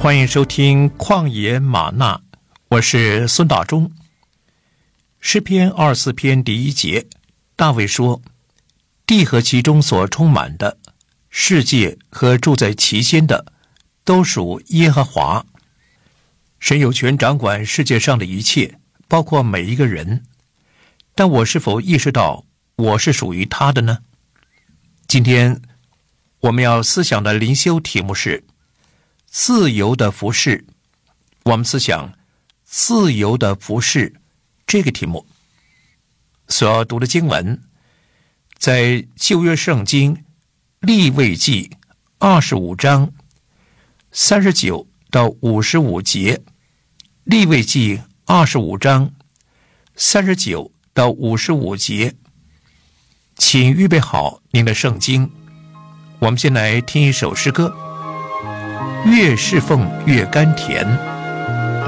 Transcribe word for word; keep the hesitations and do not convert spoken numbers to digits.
欢迎收听旷野吗哪，我是孙大中。诗篇二十四篇第一节，大卫说：地和其中所充满的，世界和住在其间的，都属耶和华。神有权掌管世界上的一切，包括每一个人。但我是否意识到我是属于他的呢？今天我们要思想的灵修题目是自由的服事。我们思想自由的服事这个题目。所要读的经文在旧约圣经利未记二十五章三十九到五十五节。利未记二十五章三十九到五十五节。请预备好您的圣经。我们先来听一首诗歌，越侍奉越甘甜。